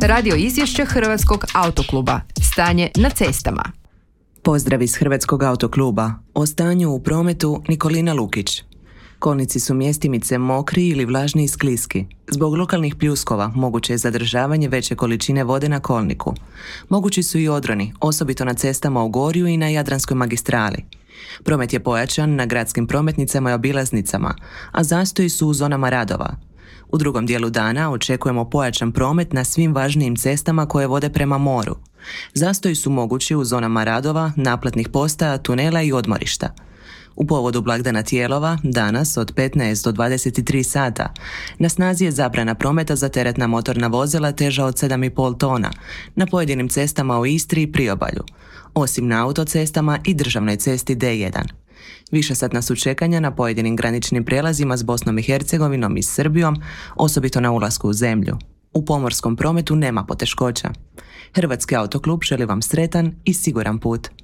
Radio izvješće Hrvatskog autokluba. Stanje na cestama. Pozdrav iz Hrvatskog autokluba. O stanju u prometu Nikolina Lukić. Kolnici su mjestimice mokri ili vlažni i skliski. Zbog lokalnih pljuskova moguće je zadržavanje veće količine vode na kolniku. Mogući su i odroni, osobito na cestama u Gorju i na Jadranskoj magistrali. Promet je pojačan na gradskim prometnicama i obilaznicama, a zastoji su u zonama radova. U drugom dijelu dana očekujemo pojačan promet na svim važnijim cestama koje vode prema moru. Zastoji su mogući u zonama radova, naplatnih postaja, tunela i odmorišta. U povodu blagdana Tijelova, danas od 15 do 23 sata, na snazi je zabrana prometa za teretna motorna vozila teža od 7,5 tona na pojedinim cestama u Istri i Priobalju, osim na autocestama i državnoj cesti D1. Višesatna su čekanja na pojedinim graničnim prijelazima s Bosnom i Hercegovinom i Srbijom, osobito na ulasku u zemlju. U pomorskom prometu nema poteškoća. Hrvatski autoklub želi vam sretan i siguran put.